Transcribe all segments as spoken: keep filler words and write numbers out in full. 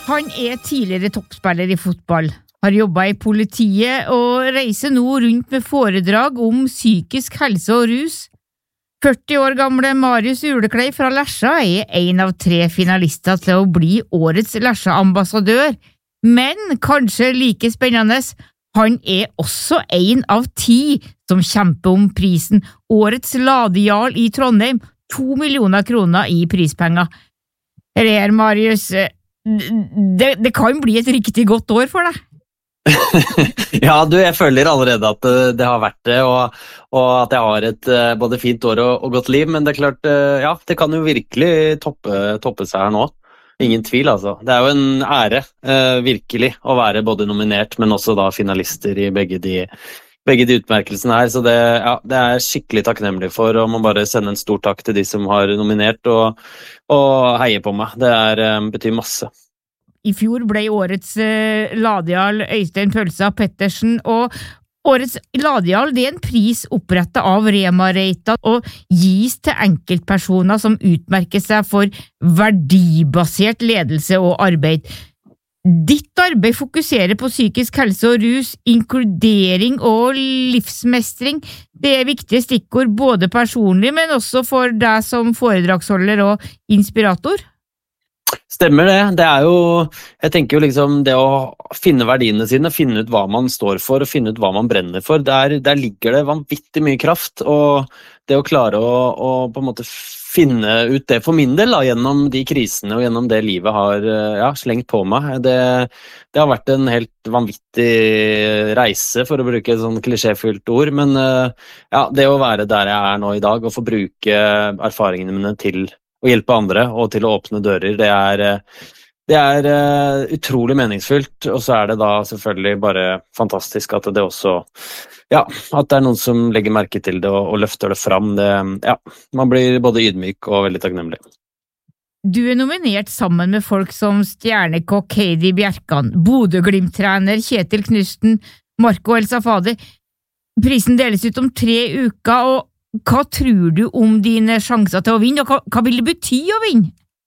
Han er tidligere toppspiller i fotball, har jobbet i politiet og reiser nå rundt med foredrag om psykisk helse og rus. førti år gamle Marius Uleklei fra Lesja er en av tre finalister til å bli årets Lesja-ambassadør, men kanskje like spennende, han er også en av ti som kjemper om prisen Årets Ladejarl i Trondheim, to millioner kroner i prispenger. Her, Marius, det, det kan bli et riktig godt år for deg. Ja, du, jeg føler allerede at det har vært det, og, og at jeg har et både fint år og, og godt liv, men det er klart, ja, det kan jo virkelig toppe, toppe seg her nå. Ingen tvil, altså. Det er jo en ære, eh, virkelig, å være både nominert, men også da finalister i begge de, begge de utmerkelsene her, så det, ja, det er jeg skikkelig takknemlig for, og må bare sende en stor takk til de som har nominert, og, og heier på meg. Det er, eh, betyr masse. I fjor ble årets eh, Ladejarl Øystein Pølsa Pettersen, og årets Ladejarl det er en pris opprettet av Rema-Reitan og gis til enkeltpersoner som utmerker seg for verdibasert ledelse og arbeid. Ditt arbeid fokuserer på psykisk helse og rus, inkludering og livsmestring. Det er viktige stikkord både personlig, men også for deg som foredragsholder og inspirator. Stemmer det. Det er jo, jeg tenker jo liksom det å finne verdiene sine, finne ut hva man står for, og finne ut hva man brenner for, der, der ligger det vanvittig mye kraft, og det å klare å, å på en måte finne ut det for min del, da, gjennom de krisene og gjennom det livet har ja, slengt på meg, det, det har vært en helt vanvittig reise, for å bruke et sånn klisjéfylt ord, men ja, det å være der jeg er nå i dag, og få bruke erfaringene mine til å hjelpe andre og til å åpne dører, det er, det er uh, utrolig meningsfullt, og så er det da selvfølgelig bare fantastisk at det også, ja, at det er noen som legger merke til det og, og løfter det fram. Det, ja, man blir både ydmyk og veldig takknemlig. Du er nominert sammen med folk som stjernekokk Heidi Bjerkan, Bodø-Glimt-trener Kjetil Knutsen, Marco El Safadi. Prisen deles ut om tre uker, og hva tror du om dine sjanser til å vinne, og hva, hva vil det bety å vinne?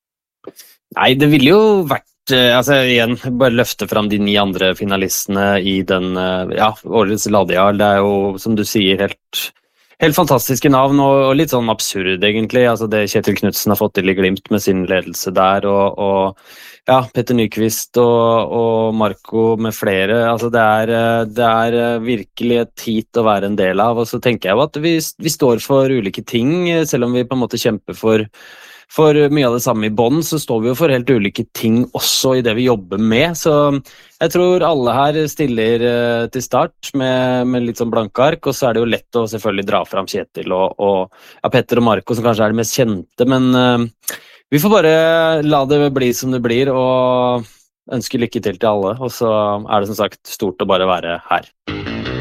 Nei, det ville jo vært, altså igjen, bare løfte fram de ni andre finalistene i den, ja, årets Ladejarl, det er jo, som du sier, helt, helt fantastiske navn, og, og litt sånn absurd egentlig, altså det Kjetil Knutsen har fått til i Glimt med sin ledelse der, og, og ja, Petter Nyqvist og, og Marco med flere, altså det er, det er virkelig et hit å være en del av, og så tenker jeg jo at vi, vi står for ulike ting, selv om vi på en måte kjemper for, for mye av det samme i bånd, så står vi jo for helt ulike ting også i det vi jobber med, så jeg tror alle her stiller til start med, med litt sånn blanke ark, og så er det jo lett å selvfølgelig dra fram Kjetil og, og ja, Petter og Marco som kanskje er det mest kjente, men vi får bare la det bli som det blir, og ønske lykke til til alle, og så er det som sagt stort å bare være her.